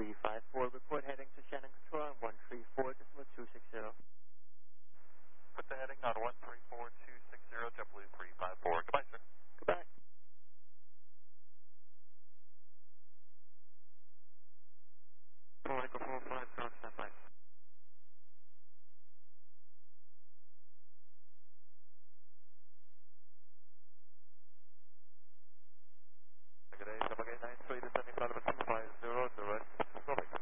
354, report heading to Shannon Control on 134.260. Put the heading on 134.260, JetBlue 354. Goodbye, sir. Goodbye. Echo 450, stand by. Good day, Shamagate 93 descending flight level 250, direct Slovak.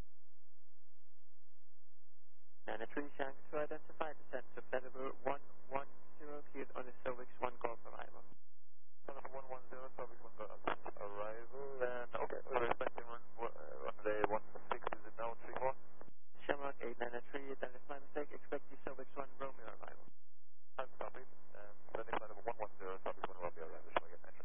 93, Shannon Control identified, descent to Federal 110, cleared on the Silvix 1 Golf arrival. 110, Slovak 1 arrival, and okay, we're expecting runway 16, is it now 34? Shamrock 893, identified mistake, expect the Silvix 1 Romeo arrival. I'm copied, and descending flight level 110, Slovak 1 Romeo arrival, Shamagate 93.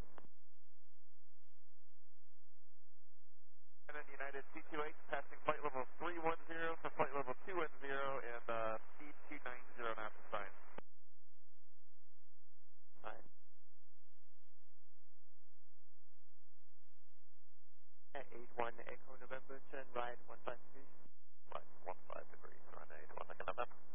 And then United C28 passing flight level 310 for flight level 210 and speed 290 knots assigned. Right. 81 Echo November, turn right 15 degrees. Right, 15 degrees, runway 1 like a map.